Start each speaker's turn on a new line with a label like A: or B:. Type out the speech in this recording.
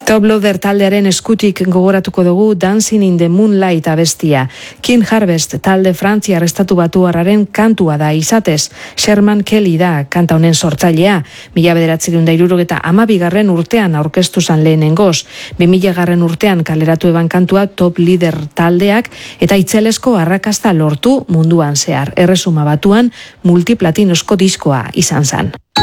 A: Top Loader taldearen eskutik gogoratuko dugu Dancing in the Moonlight abestia. King Harvest talde Frantzia estatu batuarraren kantua da izatez. Sherman Kelly da kanta honen sortzailea. 1972 urtean aurkeztu zan lehenengoz. 2000 urtean kaleratu eban kantua Top Leader taldeak eta itzelesko arrakasta lortu munduan zehar. Erresuma Batuan multiplatinosko diskoa izan zan.